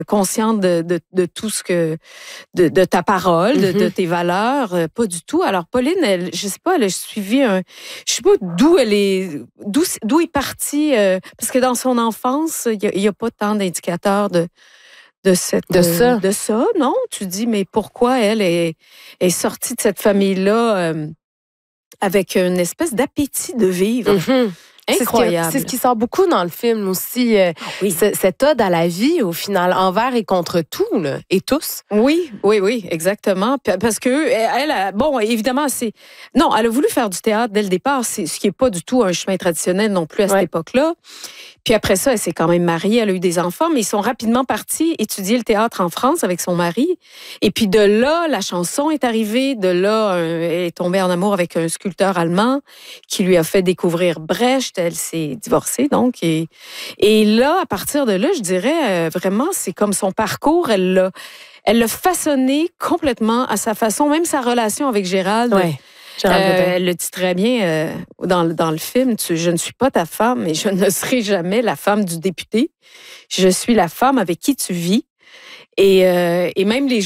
consciente de tout ce que de ta parole, de tes valeurs, pas du tout. Alors Pauline, elle, je sais pas, elle a suivi je sais pas d'où elle est, d'où est partie, parce que dans son enfance, il y a pas tant d'indicateurs de ça, non? Tu dis, mais pourquoi elle est sortie de cette famille-là avec une espèce d'appétit de vivre? Incroyable. C'est ce qui sort beaucoup dans le film aussi, cette ode à la vie, au final, envers et contre tout, là, et tous. Oui, exactement. Parce que elle, bon, évidemment, non, elle a voulu faire du théâtre dès le départ, ce qui n'est pas du tout un chemin traditionnel non plus à cette époque-là. Puis après ça, elle s'est quand même mariée, elle a eu des enfants, mais ils sont rapidement partis étudier le théâtre en France avec son mari. Et puis de là, la chanson est arrivée. De là, elle est tombée en amour avec un sculpteur allemand qui lui a fait découvrir Brecht. Elle s'est divorcée, donc. Et là, à partir de là, je dirais vraiment, c'est comme son parcours. Elle l'a façonné complètement à sa façon, même sa relation avec Gérald. Ouais. Elle le dit très bien dans le film. Je ne suis pas ta femme et je ne serai jamais la femme du député. Je suis la femme avec qui tu vis. Et même ils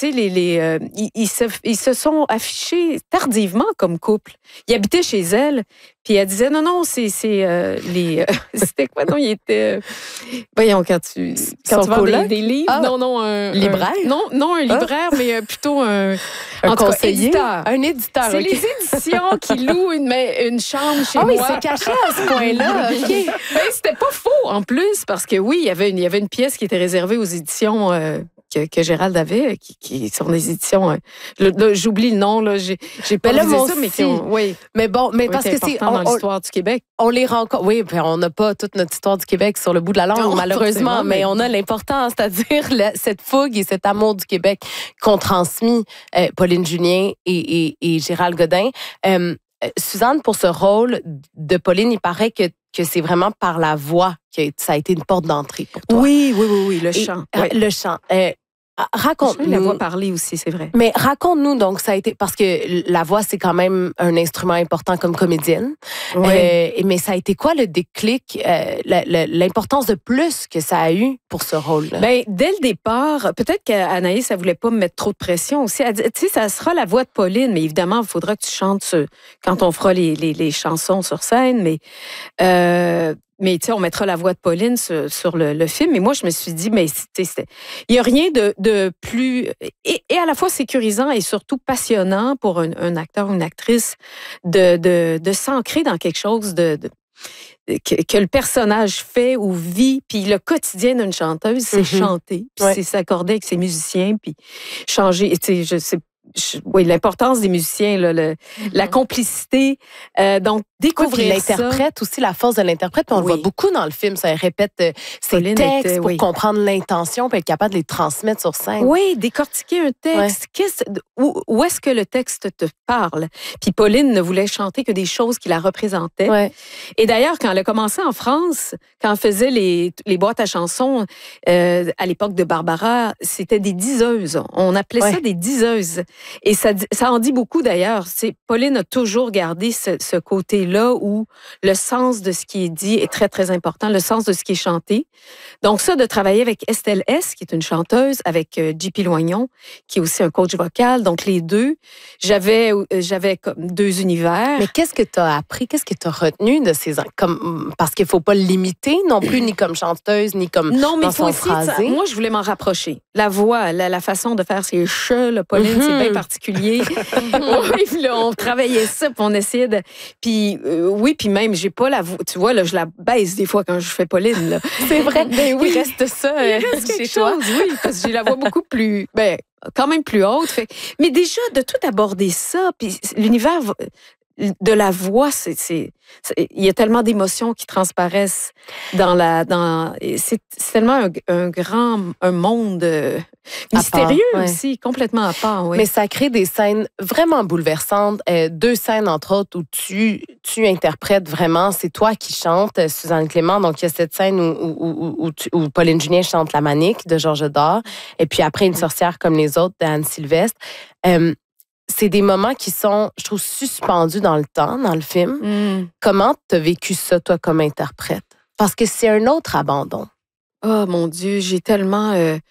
se sont affichés tardivement comme couple. Il habitait chez elle, puis elle disait non, c'est les c'était quoi non, il était voyons quand tu vends des livres, non un libraire. Non, un libraire mais plutôt un conseiller, éditeur. Un éditeur. C'est les éditions qui louent une chambre chez moi. Oui, c'est caché à ce point-là. Okay. Ben, c'était pas faux en plus parce que oui, il y avait une pièce qui était réservée aux éditions que Gérald avait, qui sont des éditions. J'oublie le nom, là. J'ai pas dit ça, mais qui ont. Oui. Mais bon, parce que c'est. dans l'histoire du Québec. On les rencontre. Oui, puis on n'a pas toute notre histoire du Québec sur le bout de la langue, non, malheureusement, mais on a l'important, c'est-à-dire cette fougue et cet amour du Québec qu'ont transmis Pauline Julien et Gérald Godin. Suzanne, pour ce rôle de Pauline, il paraît que c'est vraiment par la voix que ça a été une porte d'entrée pour toi. Oui, le chant. Le chant. Raconte-nous. La voix parlée aussi, c'est vrai. Mais raconte-nous, donc, ça a été, parce que la voix, c'est quand même un instrument important comme comédienne. Oui. Mais ça a été quoi le déclic, l'importance de plus que ça a eu pour ce rôle-là? Ben, dès le départ, peut-être qu'Anaïs, elle voulait pas me mettre trop de pression aussi. Elle dit, tu sais, ça sera la voix de Pauline, mais évidemment, il faudra que tu chantes quand on fera les chansons sur scène, mais tu sais, on mettra la voix de Pauline sur le film. Mais moi, je me suis dit, mais il y a rien de plus et à la fois sécurisant et surtout passionnant pour un acteur ou une actrice de s'ancrer dans quelque chose que le personnage fait ou vit, puis le quotidien d'une chanteuse, c'est chanter, puis c'est s'accorder avec ses musiciens, puis changer. Tu sais, oui, l'importance des musiciens, la complicité. Donc, découvrir l'interprète aussi, la force de l'interprète. On le voit beaucoup dans le film. Ça répète ses textes pour comprendre l'intention puis être capable de les transmettre sur scène. Oui, décortiquer un texte. Où est-ce que le texte te parle? Puis Pauline ne voulait chanter que des choses qui la représentaient. Ouais. Et d'ailleurs, quand elle a commencé en France, quand elle faisait les boîtes à chansons, à l'époque de Barbara, c'était des diseuses. On appelait ça des diseuses. Et ça en dit beaucoup d'ailleurs. Pauline a toujours gardé ce côté-là où le sens de ce qui est dit est très, très important, le sens de ce qui est chanté. Donc ça, de travailler avec Estelle S., qui est une chanteuse, avec J.P. Loignon, qui est aussi un coach vocal. Donc les deux, j'avais comme deux univers. Mais qu'est-ce que tu as appris? Qu'est-ce que tu as retenu de ces... parce qu'il ne faut pas le limiter non plus, ni comme chanteuse, ni comme non, mais dans son phrasé. Moi, je voulais m'en rapprocher. La voix, la façon de faire ses cheveux, Pauline, c'est bien particulier. Oui, puis là, on travaillait ça, puis on essayait de... Puis oui, puis même, j'ai pas la voix... Tu vois, là, je la baisse des fois quand je fais Pauline. Là. C'est vrai. Ben oui, il reste ça chez toi. Oui, parce que j'ai la voix beaucoup plus... quand même plus haute. Mais déjà, de tout aborder ça, puis l'univers de la voix, il y a tellement d'émotions qui transparaissent c'est tellement un monde mystérieux aussi, complètement à part. Oui. Mais ça crée des scènes vraiment bouleversantes. 2 scènes, entre autres, où tu interprètes vraiment, c'est toi qui chantes, Suzanne Clément. Donc, il y a cette scène où Pauline Julien chante La Manique de Georges Dard, et puis après Une sorcière comme les autres d'Anne Sylvestre. C'est des moments qui sont, je trouve, suspendus dans le temps, dans le film. Comment tu as vécu ça, toi, comme interprète? Parce que c'est un autre abandon. Oh mon Dieu, j'ai tellement